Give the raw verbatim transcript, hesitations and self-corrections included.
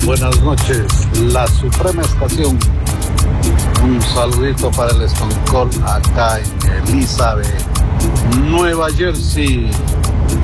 Buenas noches, la Suprema Estación. Un saludito para el Stone Cold acá en Elizabeth, Nueva Jersey.